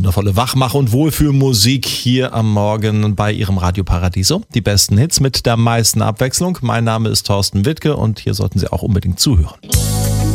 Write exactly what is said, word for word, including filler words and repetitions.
wundervolle Wachmach- und Wohlfühlmusik hier am Morgen bei Ihrem Radio Paradiso. Die besten Hits mit der meisten Abwechslung. Mein Name ist Thorsten Wittke und hier sollten Sie auch unbedingt zuhören.